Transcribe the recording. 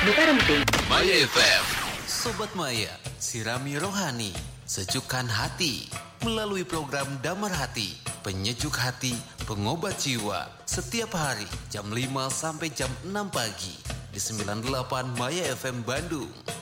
Bukaramting. Maya FM. Sobat Maya, sirami rohani, sejukkan hati melalui program Damar Hati, penyejuk hati, pengobat jiwa. Setiap hari jam 5 sampai jam 6 pagi di 98 Maya FM Bandung.